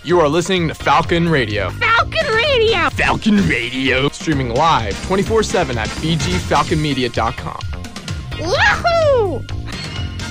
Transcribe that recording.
You are listening to Falcon Radio. Falcon Radio! Falcon Radio! Streaming live 24/7 at bgfalconmedia.com. Yahoo!